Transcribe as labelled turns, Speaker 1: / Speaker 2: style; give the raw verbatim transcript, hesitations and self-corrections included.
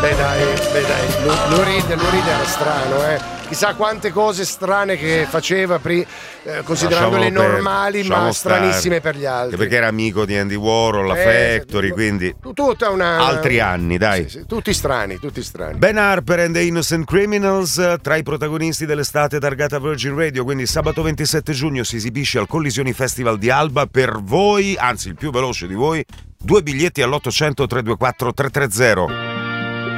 Speaker 1: beh dai, beh dai, Lou, Lou Reed, Lou Reed era strano, eh. Chissà quante cose strane che faceva, pri- eh, considerandole
Speaker 2: Lasciamo
Speaker 1: normali,
Speaker 2: per-
Speaker 1: ma
Speaker 2: lasciamo
Speaker 1: stranissime
Speaker 2: stare.
Speaker 1: per gli altri.
Speaker 2: Che perché era amico di Andy Warhol, la
Speaker 1: Eh,
Speaker 2: Factory,
Speaker 1: sì,
Speaker 2: quindi
Speaker 1: tutta una
Speaker 2: altri anni, dai.
Speaker 1: Sì, sì, tutti strani, tutti strani.
Speaker 2: Ben Harper and the Innocent Criminals, tra i protagonisti dell'estate targata Virgin Radio, quindi sabato ventisette giugno si esibisce al Collisioni Festival di Alba. Per voi, anzi il più veloce di voi, due biglietti all'ottocento tre due quattro tre tre zero.